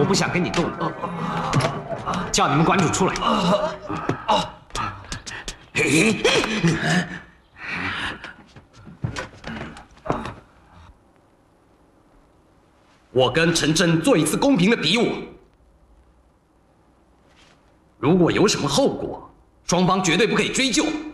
我不想跟你动了，叫你们馆主出来。我跟陈真做一次公平的比武，如果有什么后果，双方绝对不可以追究。